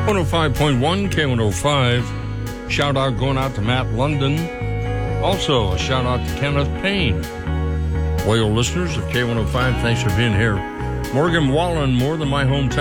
105.1 K105. Shout out going out to Matt London. Also, a shout out to Kenneth Payne. Loyal listeners of K105, thanks for being here. Morgan Wallen, more than my hometown.